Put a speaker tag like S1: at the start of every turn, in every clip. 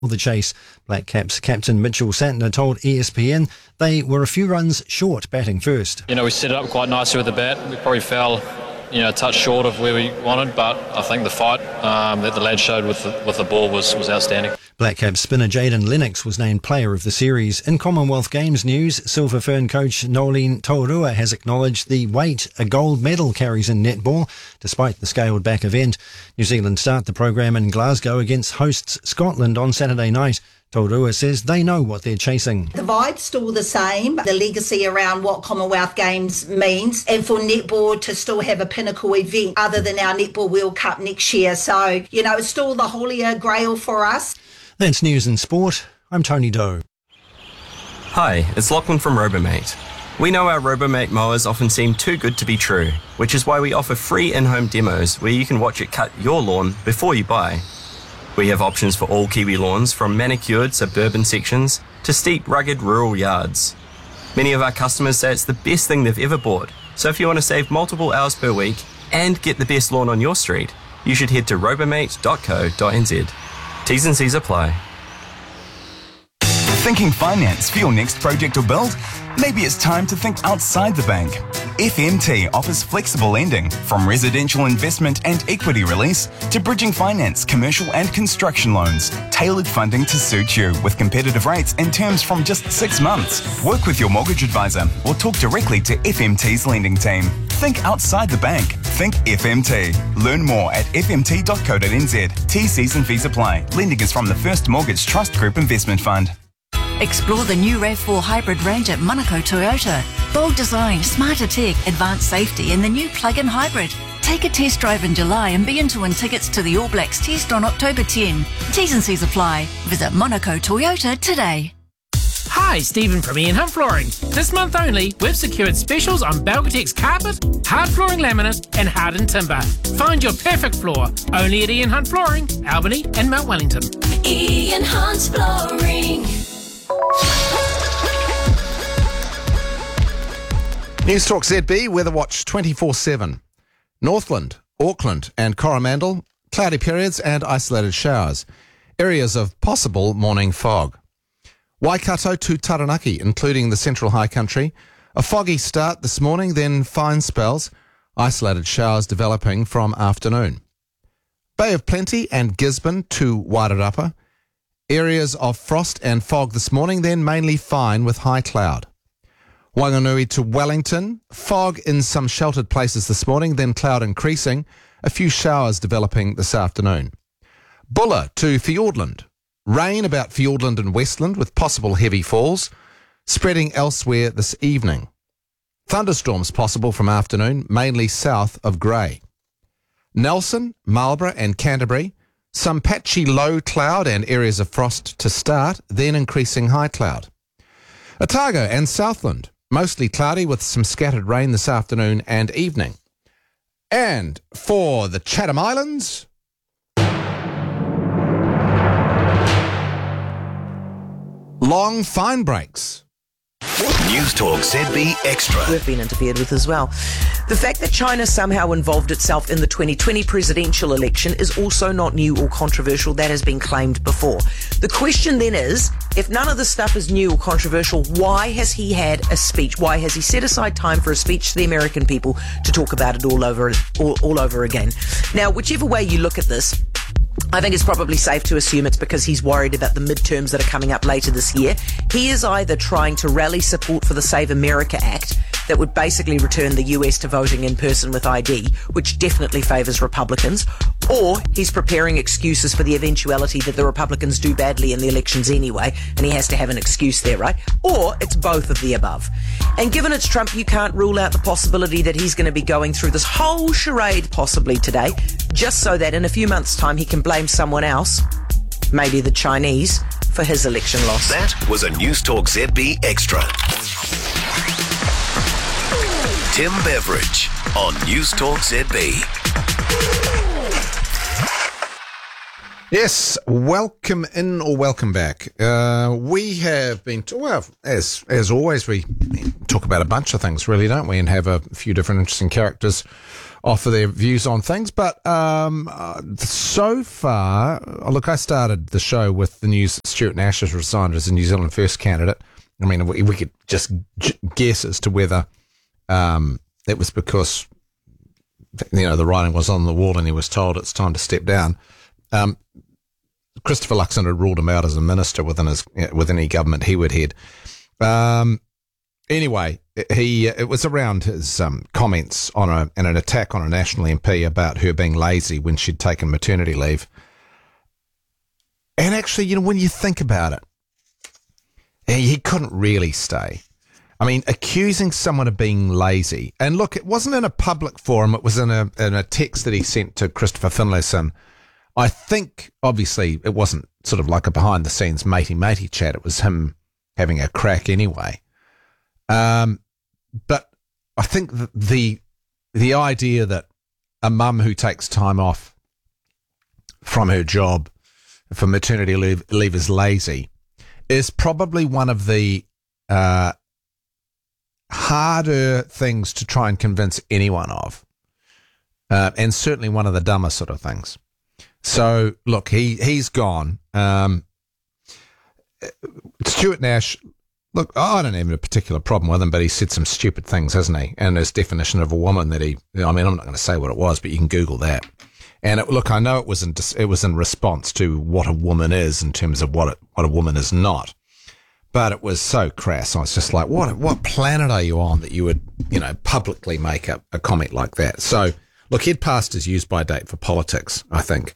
S1: the chase. Black Caps captain Mitchell Santner told ESPN they were a few runs short batting first.
S2: We set it up quite nicely with the bat. We probably fell, a touch short of where we wanted, but I think the fight that the lads showed with the ball was outstanding.
S1: Black Caps spinner Jaden Lennox was named player of the series. In Commonwealth Games news, Silver Fern coach Nolene Taurua has acknowledged the weight a gold medal carries in netball, despite the scaled-back event. New Zealand start the program in Glasgow against hosts Scotland on Saturday night. Taurua says they know what they're chasing.
S3: The vibe's still the same, the legacy around what Commonwealth Games means, and for netball to still have a pinnacle event other than our Netball World Cup next year. So, it's still the holier grail for us.
S1: That's news and sport. I'm Tony Doe.
S4: Hi, it's Lachlan from Robomate. We know our Robomate mowers often seem too good to be true, which is why we offer free in-home demos where you can watch it cut your lawn before you buy. We have options for all Kiwi lawns, from manicured suburban sections to steep, rugged rural yards. Many of our customers say it's the best thing they've ever bought, so if you want to save multiple hours per week and get the best lawn on your street, you should head to robomate.co.nz. T's and C's apply.
S5: Thinking finance for your next project or build? Maybe it's time to think outside the bank. FMT offers flexible lending, from residential investment and equity release to bridging finance, commercial and construction loans. Tailored funding to suit you with competitive rates and terms from just 6 months. Work with your mortgage advisor or talk directly to FMT's lending team. Think outside the bank. Think FMT. Learn more at fmt.co.nz. T's and fees apply. Lending is from the First Mortgage Trust Group Investment Fund.
S6: Explore the new RAV4 hybrid range at Monaco Toyota. Bold design, smarter tech, advanced safety and the new plug-in hybrid. Take a test drive in July and be in to win tickets to the All Blacks test on October 10. T's and C's apply. Visit Monaco Toyota today.
S7: Hi, Stephen from Ian Hunt Flooring. This month only, we've secured specials on Belgatex carpet, hard flooring laminate and hardened timber. Find your perfect floor only at Ian Hunt Flooring, Albany and Mount Wellington.
S8: Ian Hunt Flooring.
S9: News Talk ZB, Weather Watch 24/7. Northland, Auckland and Coromandel, cloudy periods and isolated showers. Areas of possible morning fog. Waikato to Taranaki, including the Central High Country. A foggy start this morning, then fine spells. Isolated showers developing from afternoon. Bay of Plenty and Gisborne to Wairarapa. Areas of frost and fog this morning, then mainly fine with high cloud. Wanganui to Wellington, fog in some sheltered places this morning, then cloud increasing, a few showers developing this afternoon. Bulla to Fiordland, rain about Fiordland and Westland with possible heavy falls, spreading elsewhere this evening. Thunderstorms possible from afternoon, mainly south of Grey. Nelson, Marlborough and Canterbury, some patchy low cloud and areas of frost to start, then increasing high cloud. Otago and Southland, mostly cloudy with some scattered rain this afternoon and evening. And for the Chatham Islands, long fine breaks.
S10: News Talk ZB Extra.
S11: We've been interfered with as well. The fact that China somehow involved itself in the 2020 presidential election is also not new or controversial. That has been claimed before. The question then is, if none of this stuff is new or controversial, why has he had a speech? Why has he set aside time for a speech to the American people to talk about it all over again? Now, whichever way you look at this, I think it's probably safe to assume it's because he's worried about the midterms that are coming up later this year. He is either trying to rally support for the Save America Act that would basically return the US to voting in person with ID, which definitely favours Republicans, or he's preparing excuses for the eventuality that the Republicans do badly in the elections anyway, and he has to have an excuse there, right? Or it's both of the above. And given it's Trump, you can't rule out the possibility that he's going to be going through this whole charade possibly today, just so that in a few months' time he can blame someone else, maybe the Chinese, for his election loss.
S10: That was a News Talk ZB Extra. Tim Beveridge on News Talk ZB.
S9: Yes, welcome in or welcome back. We have been, as always, we talk about a bunch of things, really, don't we? And have a few different interesting characters offer their views on things. But so far, look, I started the show with the news that Stuart Nash has resigned as a New Zealand First candidate. I mean, we could just guess as to whether it was because, the writing was on the wall and he was told it's time to step down. Christopher Luxon had ruled him out as a minister within any government he would head. Anyway, it was around his comments on an attack on a national MP about her being lazy when she'd taken maternity leave. And actually, when you think about it, he couldn't really stay. I mean, accusing someone of being lazy, and look, it wasn't in a public forum, it was in a text that he sent to Christopher Finlayson. I think, obviously, it wasn't sort of like a behind-the-scenes matey chat, it was him having a crack anyway. But I think the idea that a mum who takes time off from her job for maternity leave is lazy is probably one of the harder things to try and convince anyone of, and certainly one of the dumber sort of things. So, look, he's gone. Stuart Nash, look, I don't have a particular problem with him, but he said some stupid things, hasn't he? And his definition of a woman that I'm not going to say what it was, but you can Google that. And look, I know it was in response to what a woman is in terms of what a woman is not. But it was so crass. I was just like, what planet are you on that you would, publicly make a comment like that? So, look, he'd passed his use-by date for politics, I think.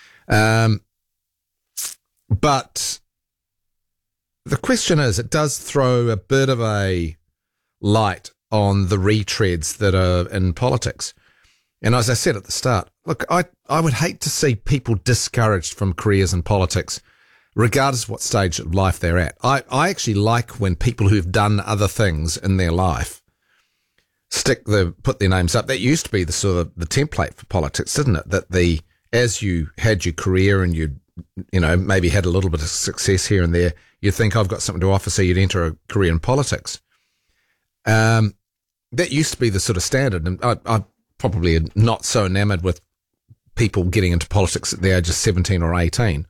S9: But the question is, it does throw a bit of a light on the retreads that are in politics. And as I said at the start, look, I would hate to see people discouraged from careers in politics, regardless of what stage of life they're at. I actually like when people who've done other things in their life put their names up. That used to be the sort of the template for politics, didn't it? That as you had your career and you maybe had a little bit of success here and there, you'd think, I've got something to offer, so you'd enter a career in politics. That used to be the sort of standard, and I probably not so enamored with people getting into politics at the age of 17 or 18.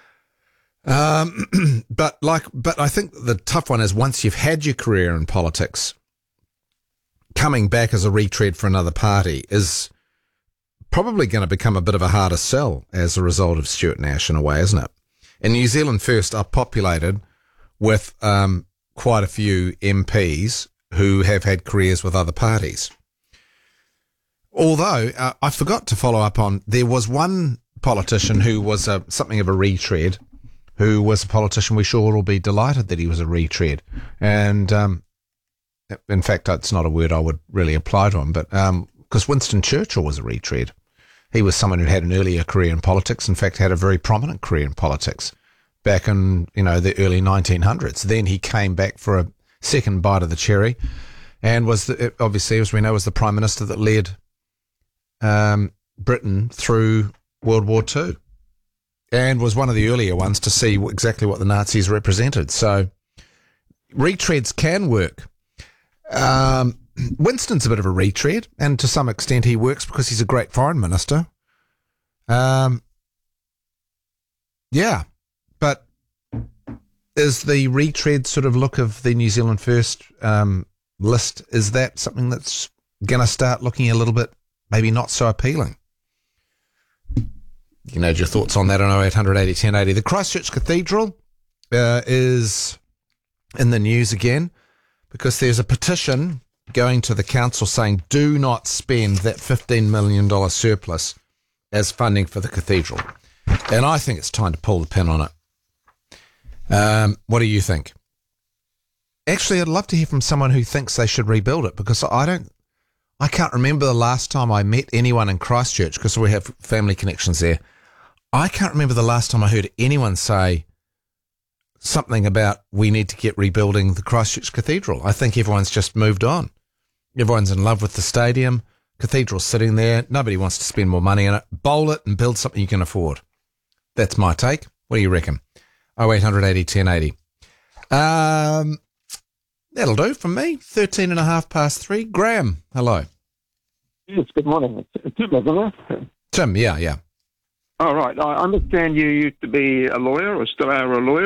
S9: But I think the tough one is once you've had your career in politics, coming back as a retread for another party is probably going to become a bit of a harder sell as a result of Stuart Nash in a way, isn't it? And New Zealand First are populated with quite a few MPs who have had careers with other parties. Although I forgot to follow up on, there was one politician who was something of a retread, who was a politician we sure will be delighted that he was a retread. And in fact, it's not a word I would really apply to him, but because Winston Churchill was a retread. He was someone who had an earlier career in politics, in fact, had a very prominent career in politics back in, the early 1900s. Then he came back for a second bite of the cherry and was, obviously, as we know, was the Prime Minister that led Britain through World War II and was one of the earlier ones to see exactly what the Nazis represented. So retreads can work. Winston's a bit of a retread, and to some extent he works because he's a great foreign minister. Yeah, but is the retread sort of look of the New Zealand First list, is that something that's going to start looking a little bit maybe not so appealing? You know, your thoughts on that on 0800 80 1080. The Christchurch Cathedral is in the news again because there's a petition going to the council saying do not spend that $15 million surplus as funding for the cathedral. And I think it's time to pull the pin on it. What do you think? Actually, I'd love to hear from someone who thinks they should rebuild it, because I can't remember the last time I met anyone in Christchurch, because we have family connections there. I can't remember the last time I heard anyone say something about we need to get rebuilding the Christchurch Cathedral. I think everyone's just moved on. Everyone's in love with the stadium. Cathedral's sitting there. Nobody wants to spend more money on it. Bowl it and build something you can afford. That's my take. What do you reckon? 0800 80 1080. That'll do from me. 13 and a half past 3. Graham, hello.
S12: Yes, good morning. It's Tim, isn't it?
S9: Tim, yeah.
S12: All right. I understand you used to be a lawyer or still are a lawyer.